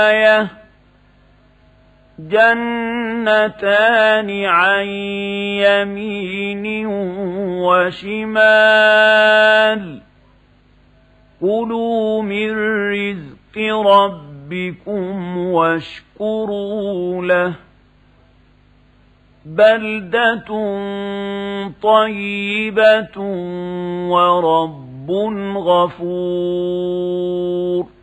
آية جنتان عن يمين وشمال كلوا من رزق ربكم واشكروا له بلدة طيبة ورب غفور